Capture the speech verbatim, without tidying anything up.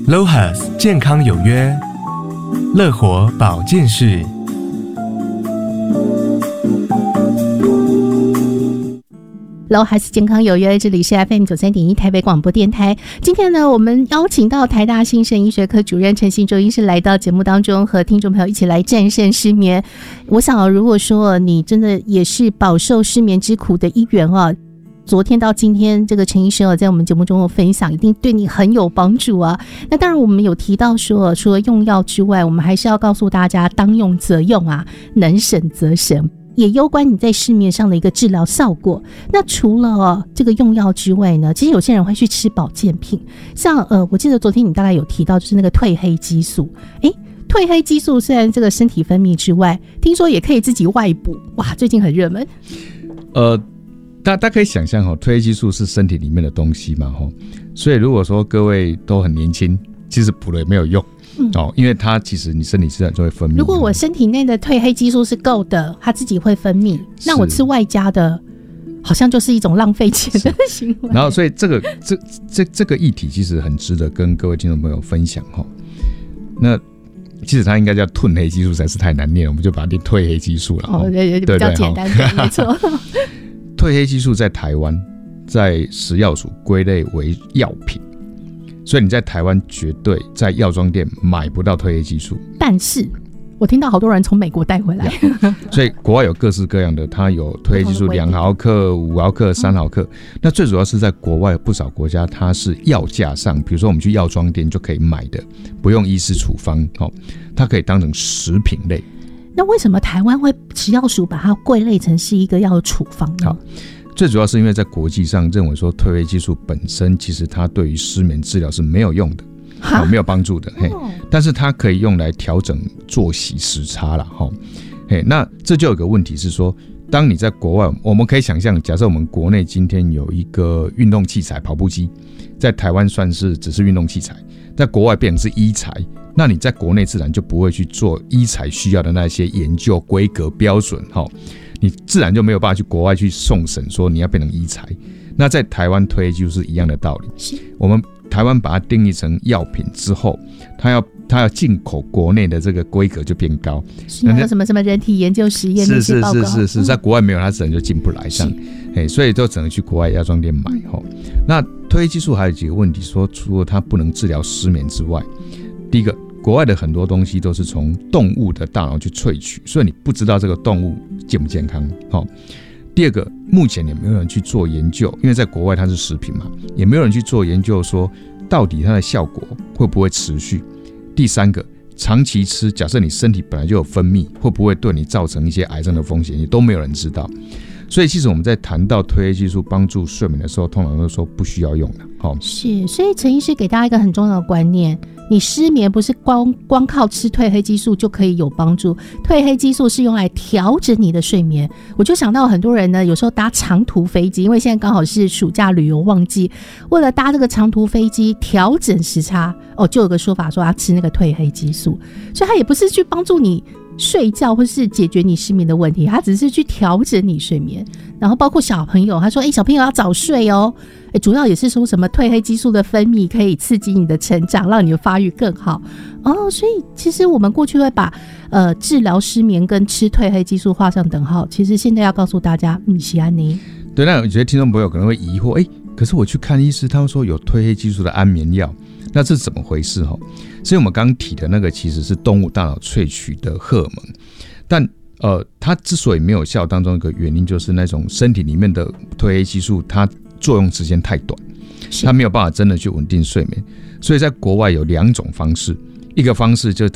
L O H A S 健康有约，乐活保健室。 L O H A S 健康有约，这里是 F M 九三点一 台北广播电台。今天呢，我们邀请到台大新生医学科主任陈信周医师来到节目当中，和听众朋友一起来战胜失眠。我想，如果说你真的也是饱受失眠之苦的一员啊，昨天到今天，这个陈医生在我们节目中的分享，一定对你很有帮助啊。那当然，我们有提到说，除了用药之外，我们还是要告诉大家，当用则用啊，能省则省。也攸关你在市面上的一个治疗效果。那除了、哦、这个用药之外呢，其实有些人会去吃保健品，像呃，我记得昨天你大概有提到，就是那个褪黑激素。诶，褪黑激素虽然这个身体分泌之外，听说也可以自己外补，哇，最近很热门。 呃，大大家可以想象哦，褪黑激素是身体里面的东西嘛，吼，所以如果说各位都很年轻，其实补了也没有用。嗯哦、因为它其实你身体自然就会分泌。 如果我身体内的褪黑激素是够的，它自己会分泌，那我吃外加的，好像就是一种浪费钱的行为。 然后，所以这个这这这个议题其实很值得跟各位听众朋友分享哈。那其实它应该叫褪黑激素才是太难念，我们就把它念褪黑激素了。 哦，对对，比较简单的，没错。 褪黑激素在台湾在食药署归类为药品。所以你在台湾绝对在药妆店买不到褪黑激素， 但是我听到好多人从美国带回来， 所以国外有各式各样的，它有褪黑激素两毫克、五毫克、三毫克、嗯。那最主要是在国外不少国家，它是药架上，比如说我们去药妆店就可以买的，不用医师处方，它可以当成食品类。 那为什么台湾会食药署把它归类成是一个药处方呢？ 好，最主要是因为在国际上认为说褪黑激素本身其实它对于失眠治疗是没有用的，哦、没有帮助的、哦，但是它可以用来调整作息时差啦、哦、那这就有个问题是说，当你在国外，我们可以想象，假设我们国内今天有一个运动器材跑步机，在台湾算是只是运动器材，在国外变成是医材，那你在国内自然就不会去做医材需要的那些研究规格标准、哦你自然就没有办法去国外去送审说你要变成医材。那在台湾褪黑激素是一样的道理，我们台湾把它定义成药品之后，它要它要进口国内的这个规格就变高， 是那什么什么人体研究实验那些报告， 是是是是是，在国外没有它自然就进不来上，所以就只能去国外药妆店买、嗯、那褪黑激素还有几个问题，说除了它不能治疗失眠之外，第一个，国外的很多东西都是从动物的大脑去萃取，所以你不知道这个动物健不健康、哦、第二个，目前也没有人去做研究，因为在国外它是食品嘛，也没有人去做研究说到底它的效果会不会持续。第三个，长期吃，假设你身体本来就有分泌，会不会对你造成一些癌症的风险，也都没有人知道。所以其实我们在谈到褪黑激素帮助睡眠的时候，通常都说不需要用的、哦、 是，所以陈医师给大家一个很重要的观念，你失眠不是 光, 光靠吃褪黑激素就可以有帮助，褪黑激素是用来调整你的睡眠。我就想到很多人呢，有时候搭长途飞机，因为现在刚好是暑假旅游旺季，为了搭这个长途飞机调整时差，哦，就有个说法说要吃那个褪黑激素，所以它也不是去帮助你睡觉或是解决你失眠的问题，它只是去调整你睡眠。然后包括小朋友，他说：“哎、欸，小朋友要早睡哦。欸”主要也是说什么褪黑激素的分泌可以刺激你的成长，让你的发育更好哦。所以其实我们过去会把呃治疗失眠跟吃褪黑激素画上等号，其实现在要告诉大家，嗯，是安妮。 对，那我觉得听众朋友可能会疑惑，哎、欸，可是我去看医师，他说有褪黑激素的安眠药，那这是怎么回事？哈，所以我们刚刚提的那个其实是动物大脑萃取的荷尔蒙，但呃，它之所以没有效，当中一个原因就是那种身体里面的褪黑激素，它作用时间太短，它没有办法真的去稳定睡眠。所以在国外有两种方式，一个方式就